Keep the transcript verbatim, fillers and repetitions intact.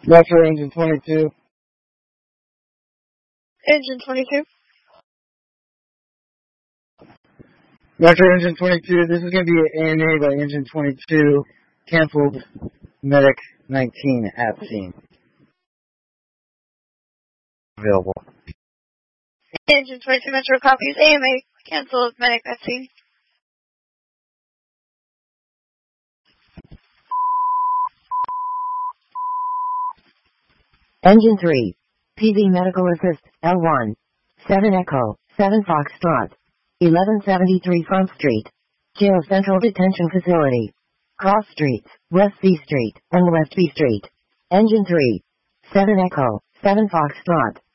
Metro Engine twenty-two. Engine twenty-two. Metro Engine twenty-two, this is going to be an A M A by Engine twenty-two, canceled Medic nineteen at scene. Available. Engine twenty-two Metro copies A M A, canceled Medic at scene. Engine three. P V Medical Assist, L one. seven Echo, seven Foxtrot. eleven seventy-three Front Street. Jail Central Detention Facility. Cross Streets, West C Street, and West B Street. Engine three. seven Echo, seven Foxtrot.